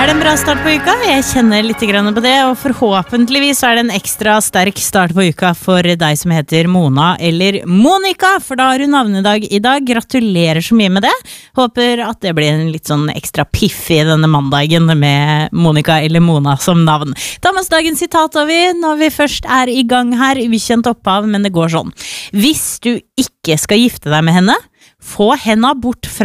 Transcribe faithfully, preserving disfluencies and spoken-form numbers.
Er det en bra start på uka? Jeg kjenner litt grann på det, og forhåpentligvis er det en ekstra sterk start på uka for deg som heter Mona eller Monica, for da har du navnedag i dag. Gratulerer så mye med det. Håper at det blir en litt sånn ekstra piff i denne mandagen med Monica eller Mona som navn. Ta med oss dagens sitat over når vi først er i gang her, ukjent opphav, men det går sånn. Hvis du ikke skal gifte deg med henne, få henne bort fra